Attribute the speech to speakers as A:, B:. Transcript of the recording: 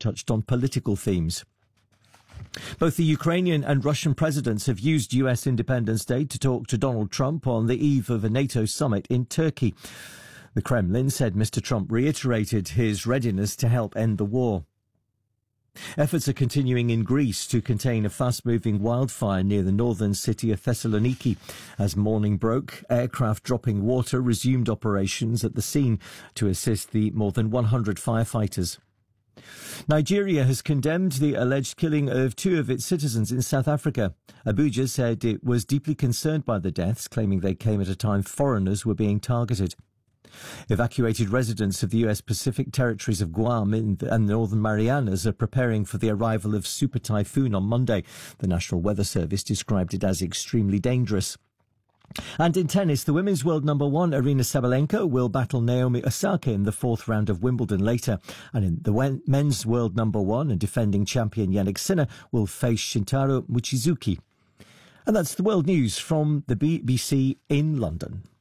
A: touched on political themes. Both the Ukrainian and Russian presidents have used US Independence Day to talk to Donald Trump on the eve of a NATO summit in Turkey. The Kremlin said Mr. Trump reiterated his readiness to help end the war. Efforts are continuing in Greece to contain a fast-moving wildfire near the northern city of Thessaloniki. As morning broke, aircraft dropping water resumed operations at the scene to assist the more than 100 firefighters. Nigeria has condemned the alleged killing of 2 of its citizens in South Africa. Abuja said it was deeply concerned by the deaths, claiming they came at a time foreigners were being targeted. Evacuated residents of the US Pacific territories of Guam and the Northern Marianas are preparing for the arrival of Super Typhoon on Monday. The National Weather Service described it as extremely dangerous. And in tennis, the women's world number 1, Aryna Sabalenka, will battle Naomi Osaka in the 4th round of Wimbledon later. And in the men's world number 1 and defending champion Jannik Sinner will face Shintaro Mochizuki. And that's the world news from the BBC in London.